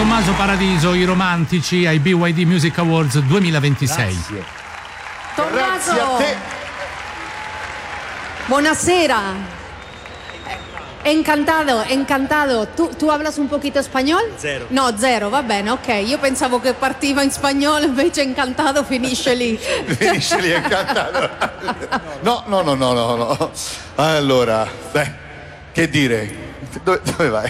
Tommaso Paradiso, i romantici ai BYD Music Awards 2026. Grazie. Tommaso, Grazie a te. buonasera. Encantado. ¿Tú hablas un poquito español? Zero. No, zero, va bene, ok. Io pensavo che partiva in spagnolo, invece encantado finisce lì. Finisce lì, incantato. No. Allora, che dire? Dove vai?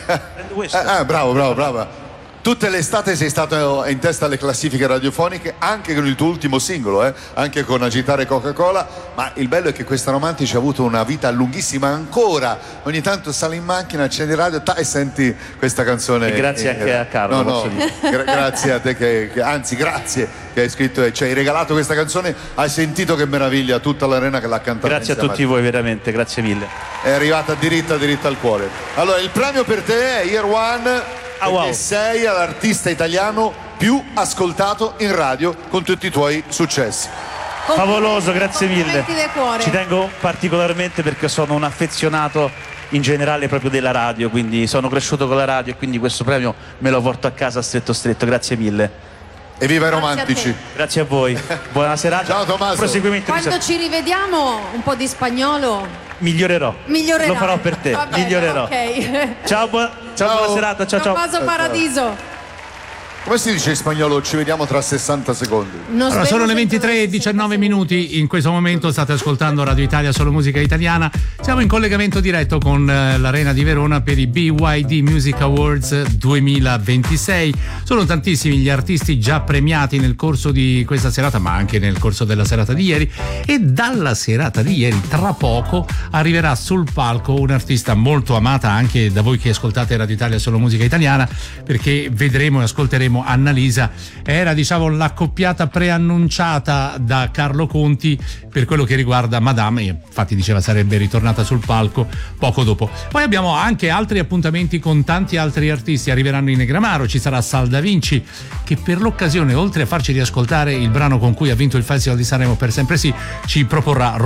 Bravo. Tutte le estate sei stato in testa alle classifiche radiofoniche, anche con il tuo ultimo singolo, anche con Agitare Coca-Cola, ma il bello è che questa Romantici ha avuto una vita lunghissima ancora. Ogni tanto sali in macchina, accendi radio e senti questa canzone. E grazie anche a Carlo. Grazie a te grazie che hai scritto e ci hai regalato questa canzone. Hai sentito che meraviglia, tutta l'arena che l'ha cantata. Grazie a tutti voi, veramente, grazie mille. È arrivata diritta al cuore. Allora, il premio per te è Year One. Perché sei l'artista italiano più ascoltato in radio con tutti i tuoi successi. Favoloso, grazie mille. Complimenti del cuore. Ci tengo particolarmente perché sono un affezionato in generale proprio della radio, quindi sono cresciuto con la radio e quindi questo premio me lo porto a casa stretto. Grazie mille. E viva i Grazie romantici. a Grazie a voi. Buona serata. Ciao Tommaso. Proseguimento. Quando ci rivediamo, un po' di spagnolo. Migliorerò. Lo farò per te. Va bene, Migliorerò. ok. Ciao, buona serata. Ciao. Tommaso Paradiso. Come si dice in spagnolo? Ci vediamo tra 60 secondi. Allora, sono le 23:19 minuti. In questo momento state ascoltando Radio Italia, solo musica italiana. Siamo in collegamento diretto con l'Arena di Verona per i BYD Music Awards 2026. Sono tantissimi gli artisti già premiati nel corso di questa serata, ma anche nel corso della serata di ieri. E dalla serata di ieri, tra poco, arriverà sul palco un'artista molto amata anche da voi che ascoltate Radio Italia, solo musica italiana, perché vedremo e ascolteremo Annalisa. Era l'accoppiata preannunciata da Carlo Conti per quello che riguarda Madame, e infatti diceva sarebbe ritornata sul palco poco dopo. Poi abbiamo anche altri appuntamenti con tanti altri artisti. Arriveranno in Negramaro, ci sarà Sal Da Vinci, che per l'occasione, oltre a farci riascoltare il brano con cui ha vinto il Festival di Sanremo Per Sempre Sì, ci proporrà